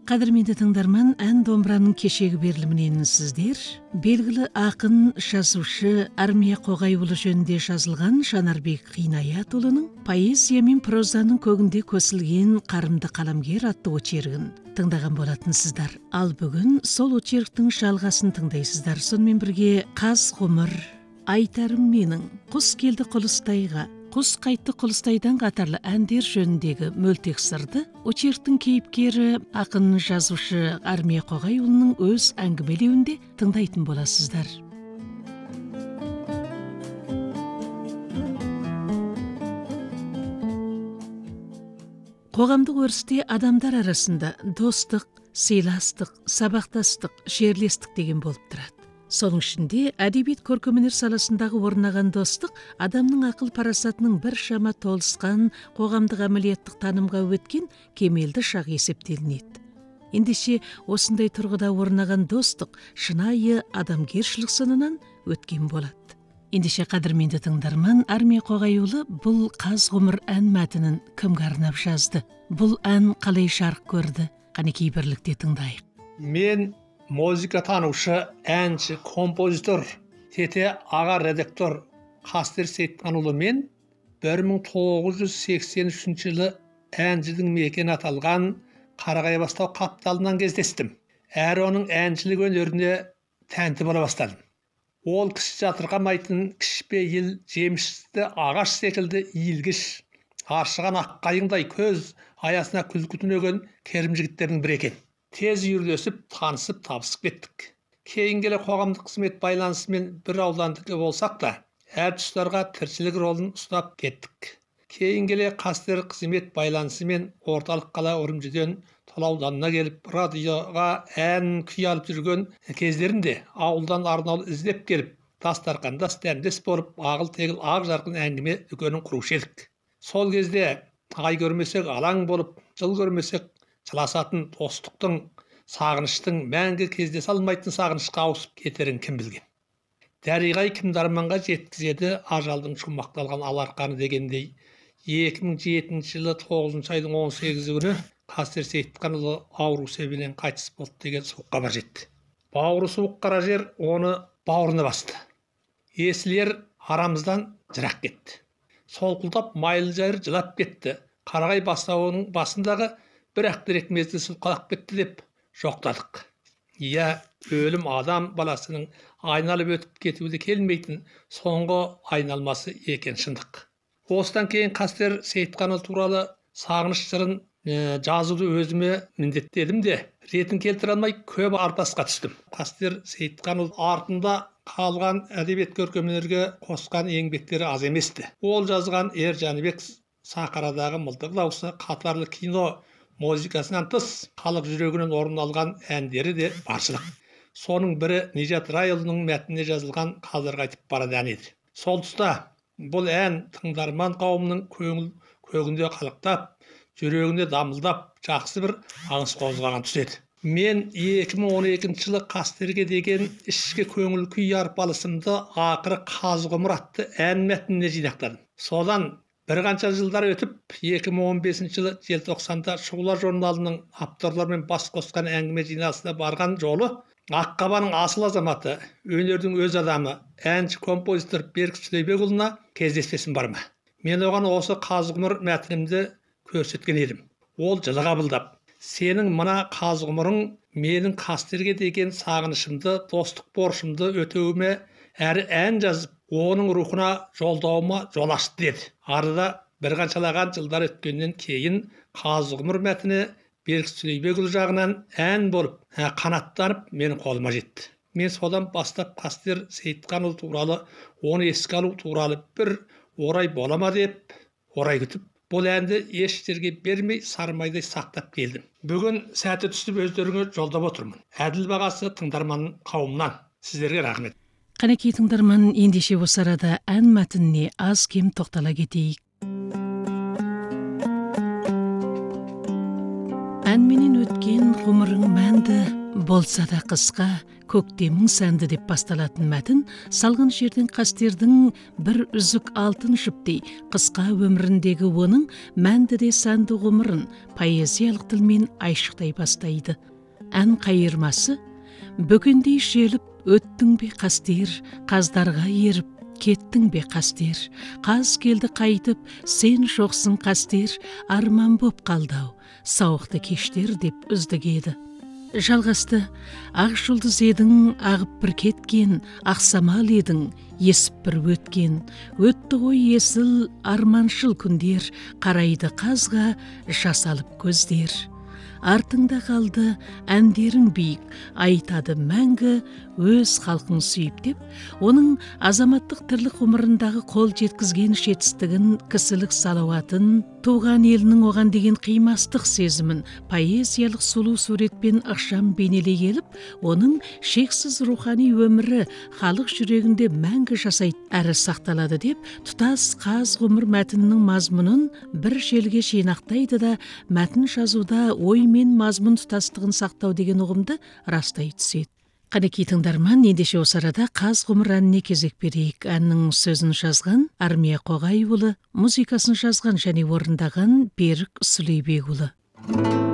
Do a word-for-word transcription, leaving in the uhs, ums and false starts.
Қадірменді тыңдарман, ән домбыраның кешегі берілімінен сіздер белгілі ақын, жазушы Армия Қоғайұлы жөнінде жазылған Жанарбек Қинаятұлының поэзия мен прозаның көгінде көсілген қарымды қаламгер атты очергін тыңдаған болатынсыздар. Ал бүгін сол очерктің жалғасын тыңдайсыздар. Сонымен бірге қаз ғұмыр, айтарым менің, құс келді құлыстайға, құс қайтты құлыстайдан қатарлы әндер жөніндегі мөлтек сырды очерктің кейіпкері ақын жазушы Армия Қоғайұлының өз әңгімелеуінде тыңдайтын боласыздар. Қоғамдық өрісте адамдар арасында достық, сыйластық, сабақтастық, жерлестік деген болып тұрады. Соның ішінде әдебиет көркемөнер саласындағы орнаған достық адамның ақыл парасатының бір шама толысқан қоғамдық әмілияттық танымға өткен кемелді шақ есептелінеді. Ендеше осындай тұрғыда орнаған достық шынайы адамгершілік сынынан өткен болады. Ендеше қадірменді тыңдарман, Армия Қоғайұлы бұл қаз ғұмыр ән мәтінін кімге арнап жазды? Бұл ән қалай жарық көрді? Қанекей бірлікте тыңдайық. Мен музыка танушы, әнші, композитор, тете аға редактор Қастер Сейітқанұлы мен бір мың тоғыз жүз сексен үшінші жылы әншінің мекені аталған Қарағайбастау қапталынан кездестім. Әрі оның әншілік өнеріне тәнті бола бастадым. Ол кісі жатырқамайтын кішіпейіл, жемісті ағаш секілді иілгіш, аршыған аққайыңдай көз аясына күлкі түнеген керім жігіттердің бірі екен. Тез үйірлесіп, танысып, табысып кеттік. Кейін келе қоғамдық қызмет байланысымен бір аудандікі болсақ та, әр тұстарға тіршілік ролын ұстап кеттік. Кейін келе Қастер қызмет байланысымен орталық қала Үрімжіден Тала ауданына келіп, радиоға ән күй алып жүрген кездерінде ауылдан арнаулы іздеп келіп, дастарқандас дәмдес болып, ағыл-тегіл ақ жарқын әңгіме дүкенін құрушы едік. Сол кезде ай көрмесек алаң болып, жыл көрмесек жыласатын достықтың, сағыныштың мәңгі кездесе алмайтын сағынышқа ауысып кетерін кім білген. Дәриғай кім дарманға жеткізеді ажалдың шумақталған аларқаны дегендей, екі мың жетінші жылы тоғызыншы айдың он сегізі күні Қастер Сейітқанұлы ауру себебінен қайтыс болды деген суық хабар жетті. Бауыры суық қара жер оны бауырына басты. Есілер арамыздан жырақ кетті. Солқылдап майлы жайыр жылап кетті. Қарағай бастауының басындағы бір ақдірек мезгіл сұлқалап кетті деп жоқтадық. Иә, өлім адам баласының айналып өтіп кетуді келмейтін соңғы айналмасы екен шындық. Осыдан кейін Қастер Сейітқанұлы туралы сағыныш жырын ә, жазуды өзіме міндеттедім де, ретін келтіре алмай көп арпасқа түстім. Қастер Сейітқанұлы артында қалған әдебиет көркемөнерге қосқан еңбектері аз еместі. Ол жазған Ер Жәнібек Сахарадағы мылтық дауысы қатарлы кино музыкасынан тыс халық жүрегінен орын алған әндері де баршылық. Соның бірі Нижат Райұлының мәтініне жазылған Қазір қайтып барады әні еді. Сол тұста бұл ән тыңдарман қауымның көңіл көгінде қалықтап, жүрегінде дамылдап, жақсы бір аңыс қозғаған тұс еді. Мен екі мың он екінші жылы Қастерге деген ішкі көңіл күй арпалысымды ақыры қаз ғұмыр атты ән мәтініне жинақтадым. Содан бір қанша жылдар өтіп, екі мың он бесінші жылы желтоқсанда Шұғыла журналының авторлармен бас қосқан әңгіме жиналысына барған жолы Аққабаның асыл азаматы, өнердің өз адамы, әнші композитор Берік Сүлейбекұлына кездеспесім бар ма? Мен оған осы қаз ғұмыр мәтінімді көрсеткен едім. Ол жылы қабылдап, сенің мына қаз ғұмырың менің Қастерге деген сағынышымды, достық борышымды өтеуіме әрі ән жазып, оның рухына жолдауыма жол ашты деді. Арада бір қаншалаған жылдар өткеннен кейін қаз ғұмыр мәтіні Берік Сүлейбекұлы жағынан ән болып, қанаттанып менің қолыма жетті. Мен содан бастап Қастер Сейітқанұлы туралы, оны еске алу туралы бір орай бола ма деп орай күтіп, бұл әнді еш жерге бермей сармайдай сақтап келдім. Бүгін сәті түсіп өздеріңе жолдап отырмын. Әділ бағасы тыңдарман қауымнан. Сіздерге рахмет. Қанекей тыңдарман, ендеше осы арада ән мәтініне аз кем тоқтала кетейік. Әнменен өткен ғұмырың мәнді, болса да қысқа, көктемің сәнді деп басталатын мәтін салғын жерден қастердің бір үзік алтын жіптей қысқа өміріндегі оның мәнді де сәнді ғұмырын поэзиялық тілмен айшықтай бастайды. Ән қайырмасы: бөкендей желіп өттің бе қастер, қаздарға еріп кеттің бе қастер, қаз келді қайтып сен жоқсың қастер, арман боп қалдау сауықты кештер деп үздік еді. Жалғасты: ақ жұлдыз едің ағып бір кеткен, ақсамал едің есіп бір өткен, өтті ғой есіл арманшыл күндер, қарайды қазға жас алып көздер. Артыңда қалды әндерің биік, айтады мәңгі өз халқың сүйіп деп, оның азаматтық тірлік ғұмырындағы қол жеткізген жетістігін, кісілік салауатын, туған елінің оған деген қимастық сезімін поэзиялық сұлу суретпен ықшам бейнелей келіп, оның шексіз рухани өмірі халық жүрегінде мәңгі жасайды әрі сақталады деп, тұтас қаз ғұмыр мәтінінің мазмұнын бір желге жинақтайды да, мәтін жазуда ой мен мазмұн тұтастығын сақтау деген ұғымды растай түседі. Қанекей тыңдарман, ендеше осы арада қаз ғұмыр әніне кезек берейік. Әннің сөзін жазған Армия Қоғайұлы, музыкасын жазған және орындаған Берік Сүлейбекұлы.